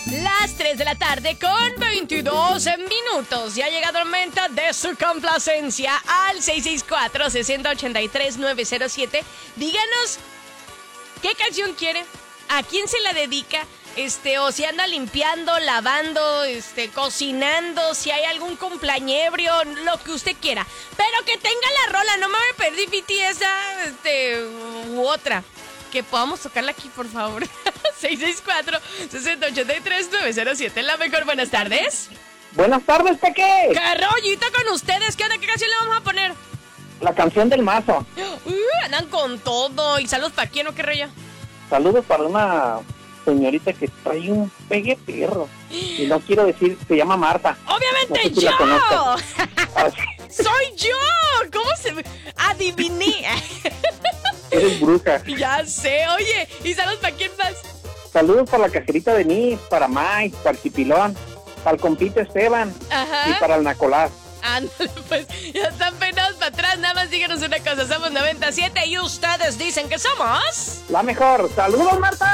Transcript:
Las 3 de la tarde con 22 minutos. Ya ha llegado el momento de su complacencia al 664-6083-907. Díganos qué canción quiere, a quién se la dedica, o si anda limpiando, lavando, cocinando, si hay algún cumpleañebrio, lo que usted quiera. Pero que tenga la rola, no me voy a perder esa, u otra. Que podamos tocarla aquí, por favor. 664-6083-907. La mejor, buenas tardes. Buenas tardes, Peque. ¡Qué rollito con ustedes! ¿Qué onda? ¿Qué canción le vamos a poner? La canción del mazo. Andan con todo. ¿Y saludos para quién o qué rollo? Saludos para una señorita que trae un pegue perro. Y no quiero decir, se llama Marta. ¡Obviamente no sé si yo! la conozco. ¡Soy yo! ¿Cómo se...? Adiviné. Eres bruja. Ya sé. Oye, ¿y saludos para quién más? Saludos para la cajerita de Denise, para Mike, para el Chipilón, para el compita Esteban. Ajá. Y para el Nacolás. Ándale, pues, ya están peinados para atrás. Nada más díganos una cosa, somos 97 y ustedes dicen que somos... La mejor. ¡Saludos, Marta!